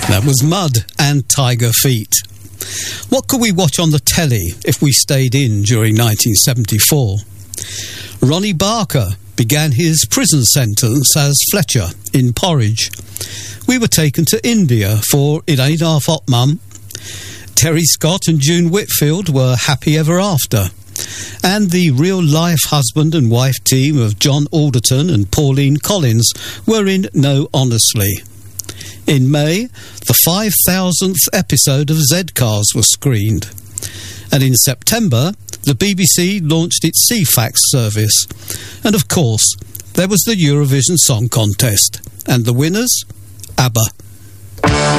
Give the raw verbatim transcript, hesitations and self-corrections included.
That was Mud and Tiger Feet. What could we watch on the telly if we stayed in during nineteen seventy-four? Ronnie Barker began his prison sentence as Fletcher in Porridge. We were taken to India for It Ain't Half Hot Mum. Terry Scott and June Whitfield were happy ever after. And the real-life husband and wife team of John Alderton and Pauline Collins were in No Honestly. In May, the five thousandth episode of Z-Cars was screened. And in September, the B B C launched its C FAX service. And of course, there was the Eurovision Song Contest. And the winners? ABBA.